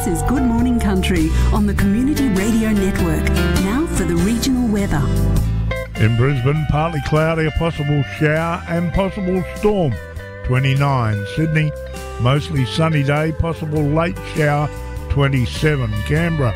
This is Good Morning Country on the Community Radio Network. Now for the regional weather. In Brisbane, partly cloudy, a possible shower and possible storm, 29. Sydney, mostly sunny day, possible late shower, 27. Canberra,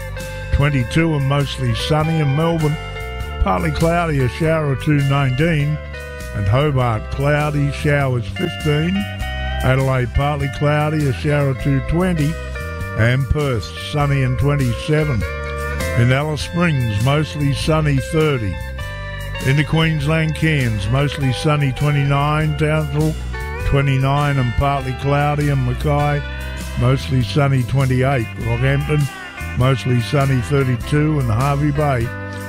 22 and mostly sunny. And Melbourne, partly cloudy, a shower or two, 19. And Hobart, cloudy, showers, 15. Adelaide, partly cloudy, a shower or two, 20. And Perth, sunny and 27. In Alice Springs, mostly sunny, 30. Into Queensland, Cairns, mostly sunny, 29. Townsville, 29 and partly cloudy. And Mackay, mostly sunny, 28. Rockhampton, mostly sunny, 32. And Hervey Bay,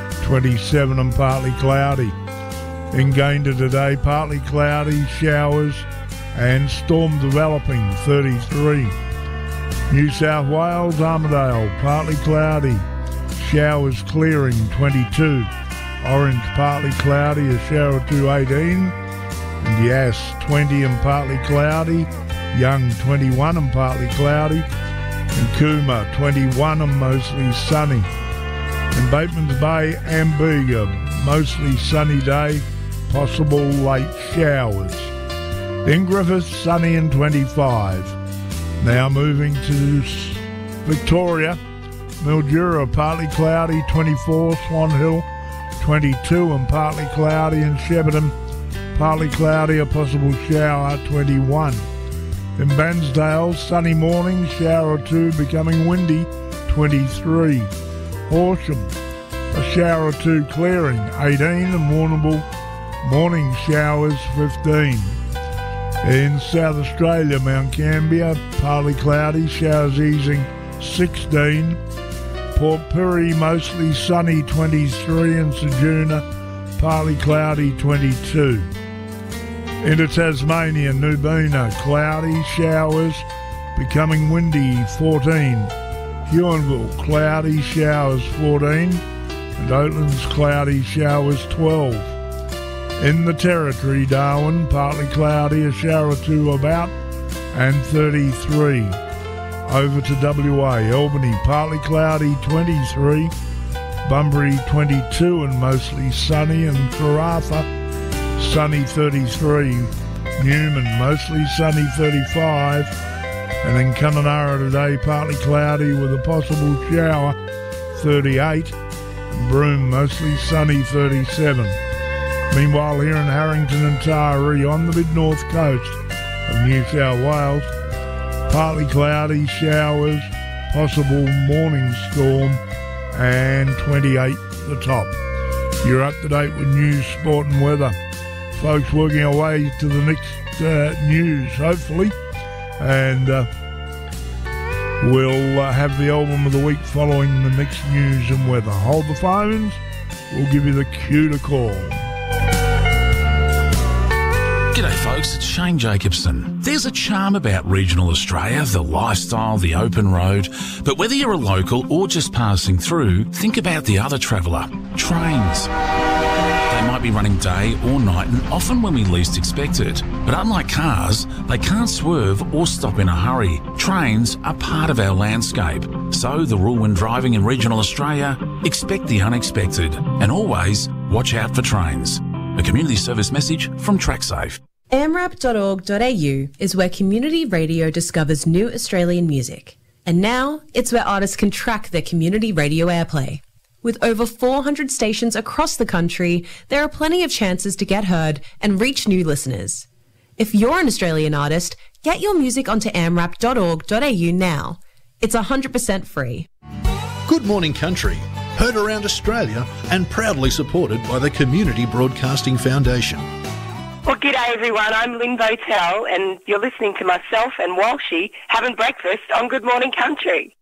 27 and partly cloudy. In Gayndah today, partly cloudy, showers and storm developing, 33. New South Wales, Armidale, partly cloudy, showers clearing, 22. Orange, partly cloudy, a shower or two, 18. And Yass, 20 and partly cloudy. Young, 21 and partly cloudy. And Cooma, 21 and mostly sunny. In Batemans Bay and Bega, mostly sunny day, possible late showers. In Griffith, sunny and 25. Now moving to Victoria, Mildura, partly cloudy, 24. Swan Hill, 22 and partly cloudy. In Shepparton, partly cloudy, a possible shower, 21. In Bansdale, sunny morning, shower or two, becoming windy, 23. Horsham, a shower or two clearing, 18. And Warrnambool, morning showers, 15. In South Australia, Mount Gambier, partly cloudy, showers easing, 16. Port Pirie, mostly sunny, 23. And Ceduna, partly cloudy, 22. Into Tasmania, Nubina, cloudy, showers, becoming windy, 14. Huonville, cloudy, showers, 14. And Oatlands, cloudy, showers, 12. In the Territory, Darwin, partly cloudy, a shower or two about, and 33. Over to WA, Albany, partly cloudy, 23. Bunbury, 22 and mostly sunny. And Karratha, sunny, 33. Newman, mostly sunny, 35. And in Kununurra today, partly cloudy with a possible shower, 38. And Broome, mostly sunny, 37. Meanwhile, here in Harrington and Taree on the mid-north coast of New South Wales, partly cloudy, showers, possible morning storm, and 28 at the top. You're up to date with news, sport and weather. Folks, working our way to the next news, hopefully, and we'll have the album of the week following the next news and weather. Hold the phones, we'll give you the cue to call. G'day folks, it's Shane Jacobson. There's a charm about regional Australia, the lifestyle, the open road. But whether you're a local or just passing through, think about the other traveller, trains. They might be running day or night and often when we least expect it. But unlike cars, they can't swerve or stop in a hurry. Trains are part of our landscape. So the rule when driving in regional Australia, expect the unexpected and always watch out for trains. A community service message from TrackSafe. amrap.org.au is where community radio discovers new Australian music. And now, it's where artists can track their community radio airplay. With over 400 stations across the country, there are plenty of chances to get heard and reach new listeners. If you're an Australian artist, get your music onto amrap.org.au now. It's 100% free. Good Morning Country, heard around Australia and proudly supported by the Community Broadcasting Foundation. Well, g'day everyone, I'm Lynn Votel and you're listening to myself and Walshy having breakfast on Good Morning Country.